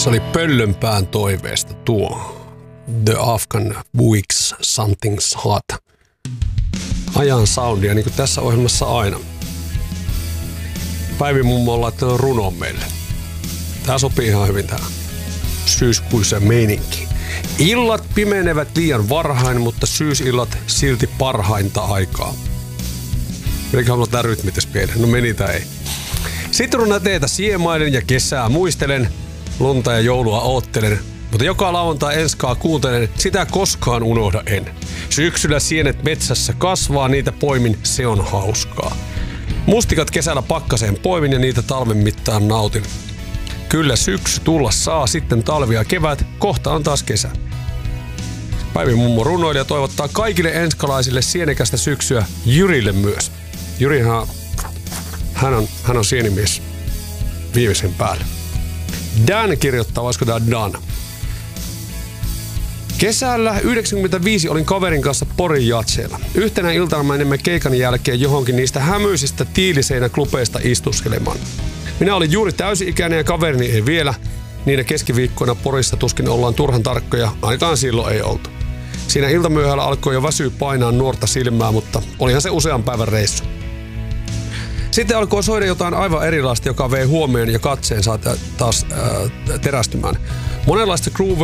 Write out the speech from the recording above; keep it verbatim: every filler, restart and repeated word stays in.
Se oli Pöllönpään toiveesta tuo The Afghan Buicks Something's Hot. Ajan soundia, niin kuin tässä ohjelmassa aina. Päivi mummo on laittanut runon meille. Tää sopii ihan hyvin tähän syyskuiseen meininkiin. Illat pimenevät liian varhain, mutta syysillat silti parhainta aikaa. Meniköhän mulla tää rytmites pieleen? No meni tää ei. Sitruna teetä siemailen ja kesää muistelen. Lunta ja joulua oottelen. Mutta joka lauantai enskaa kuuntelen, sitä koskaan unohda en. Syksyllä sienet metsässä kasvaa, niitä poimin, se on hauskaa. Mustikat kesällä pakkaseen poimin ja niitä talven mittaan nautin. Kyllä syksy tulla saa, sitten talvi ja kevät, kohta on taas kesä. Päivi mummo runoilija toivottaa kaikille enskalaisille sienekästä syksyä, Jyrille myös. Jyrihan, hän on, hän on sienimies viimeisen päälle. Dan kirjoittaa, voisiko tää Dan? Kesällä yhdeksänkymmentäviisi olin kaverin kanssa Porin jatseilla. Yhtenä iltana menimme keikan jälkeen johonkin niistä hämyisistä tiiliseinäklubeista istuskelemaan. Minä olin juuri täysi-ikäinen ja kaverini ei vielä. Niinä keskiviikkoina Porissa tuskin ollaan turhan tarkkoja, ainakaan silloin ei oltu. Siinä iltamyöhällä alkoi jo väsyä painaa nuorta silmää, mutta olihan se usean päivän reissu. Sitten alkoi soida jotain aivan erilaista, joka vei huomioon ja katseen saa taas äh, terästymään. Monenlaista groovea